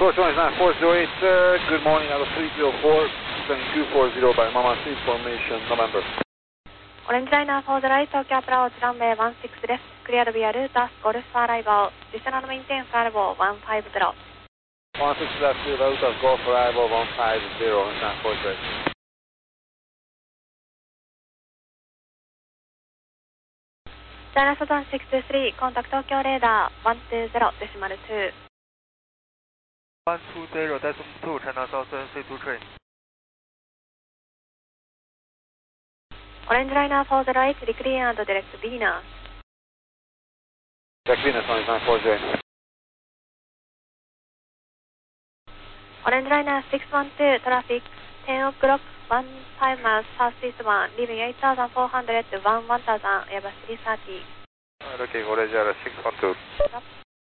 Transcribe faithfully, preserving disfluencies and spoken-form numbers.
Approach one nine four zero eight, uh, good morning, out of three zero four, sending two four zero by Mama Street Formation, November. オレンジライナーフォーザライ東京アプローチランウェイワンシックスです。クリアドビアルータスゴルフアライバー、ディショナルメインテンファルボーワンファイブゼロ。 one six left, clear route of Golf Arrival one five zero, and nine four zero eight. China Southern six two three, contact Tokyo radar one two zero decimal two. one two zero decimal two, China Southern C two train. オレンジライナーフォーザライトリクリアンドディレクトビーナー。 Direct Venus one nine four zero eight. オレンジライナーsix one two, traffic ten o'clock, fifteen miles southeast one, leaving eight thousand four hundred to one one thousand, Airbus three thirty. Looking for Asia six one two. Stop.